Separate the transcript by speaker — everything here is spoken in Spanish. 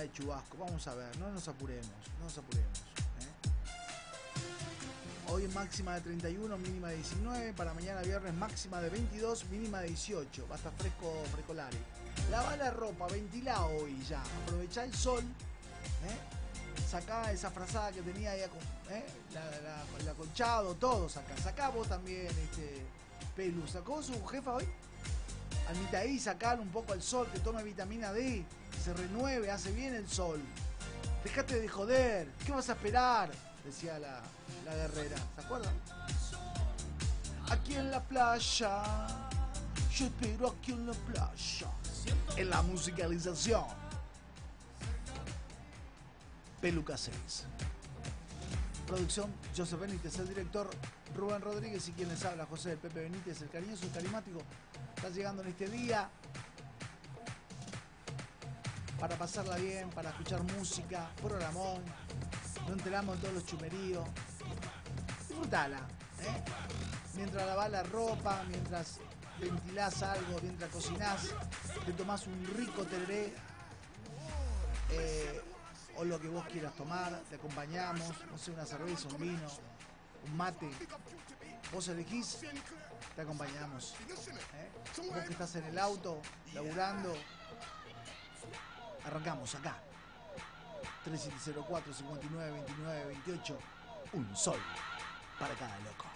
Speaker 1: de chubasco. Vamos a ver, no nos apuremos, no nos apuremos. Hoy máxima de 31, mínima de 19. Para mañana viernes máxima de 22, mínima de 18. Va a estar fresco, frescolare. Lavá la ropa, ventilá hoy ya. Aprovechá el sol. Sacá esa frazada que tenía ahí, el acolchado, todo sacá. Sacá vos también, Pelu. ¿Sacó su jefa hoy? Almita ahí, sacalo un poco al sol, que tome vitamina D, que se renueve, hace bien el sol. Dejate de joder, ¿qué vas a esperar? Decía la guerrera, ¿se acuerdan? Aquí en la playa, yo espero aquí en la playa. En la musicalización, Peluca 6. Producción, Joseph Benítez, el director Rubén Rodríguez y quien les habla, José del Pepe Benítez, el cariñoso, el carismático. Está llegando en este día para pasarla bien, para escuchar música, programón. No enteramos de todos los chumeríos. Disfrutala, mientras lavás la ropa, mientras ventilás algo, mientras cocinás, te tomás un rico tereré, o lo que vos quieras tomar, te acompañamos, no sé, una cerveza, un vino, un mate. Vos elegís, te acompañamos. Vos que estás en el auto, laburando, arrancamos acá. 3704 59 29 28. Un sol para cada loco.